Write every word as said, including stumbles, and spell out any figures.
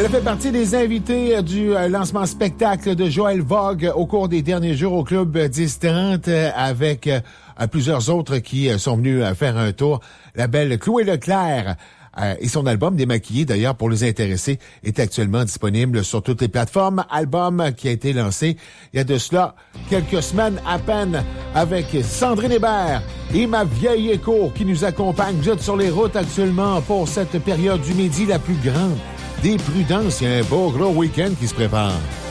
a fait partie des invités du lancement spectacle de Joël Vogue au cours des derniers jours au Club dix trente avec plusieurs autres qui sont venus faire un tour. La belle Chloé Leclerc et son album Démaquillé, d'ailleurs, pour les intéressés, est actuellement disponible sur toutes les plateformes. Album qui a été lancé il y a de cela quelques semaines à peine avec Sandrine Hébert et ma vieille écho qui nous accompagne. Vous êtes sur les routes actuellement pour cette période du midi la plus grande des prudences. Il y a un beau gros week-end qui se prépare.